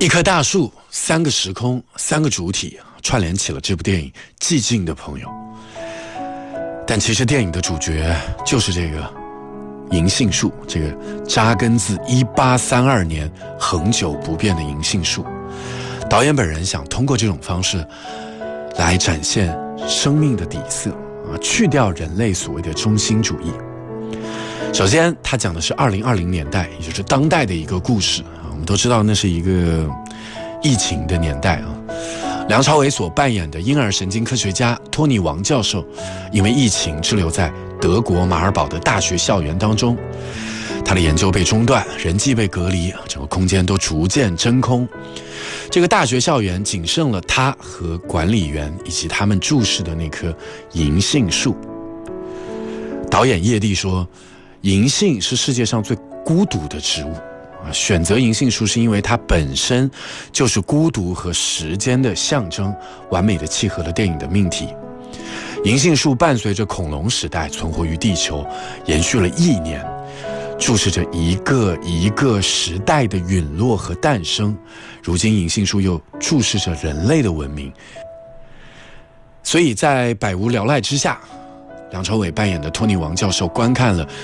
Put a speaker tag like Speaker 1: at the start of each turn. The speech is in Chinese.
Speaker 1: 一棵大树，三个时空，三个主体串联起了这部电影《寂静的朋友》。但其实电影的主角就是这个银杏树，这个扎根自1832年恒久不变的银杏树。导演本人想通过这种方式来展现生命的底色去掉人类所谓的中心主义。首先他讲的是2020年代，也就是当代的一个故事我们都知道那是一个疫情的年代梁朝伟所扮演的婴儿神经科学家托尼王教授，因为疫情滞留在德国马尔堡的大学校园当中，他的研究被中断，人际被隔离，整个空间都逐渐真空。这个大学校园仅剩了他和管理员以及他们注视的那棵银杏树。导演叶帝说，银杏是世界上最孤独的植物选择银杏树是因为它本身就是孤独和时间的象征，完美的契合了电影的命题。银杏树伴随着恐龙时代存活于地球，延续了1年，注视着一个一个时代的陨落和诞生。如今银杏树又注视着人类的文明，所以在百无聊赖之下，梁朝伟扮演的托尼王教授观看了